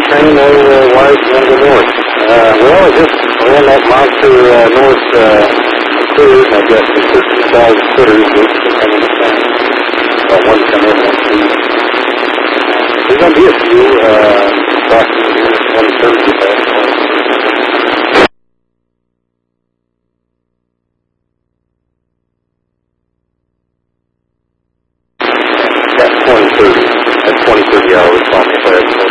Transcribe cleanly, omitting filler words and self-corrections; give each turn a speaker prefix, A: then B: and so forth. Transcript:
A: train or why you want to go north? Well, I just ran that monster north cruise. I guess the 13,000 footers is coming to town. One come in, one leave. There's going to be a few crossing here on Thursday.